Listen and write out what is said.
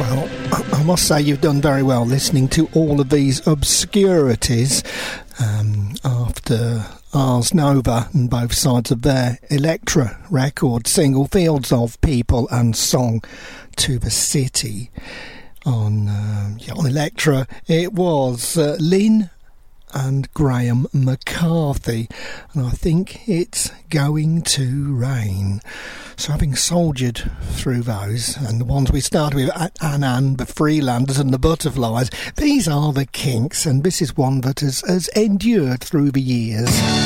I must say you've done very well listening to all of these obscurities after Ars Nova and both sides of their Elektra record single Fields of People and Song to the City. On Elektra it was Lynn and Graham McCarthy, and I think it's going to rain. So having soldiered through those, and the ones we started with, Anan, the Freelanders and the Butterflies, these are the Kinks, and this is one that has endured through the years.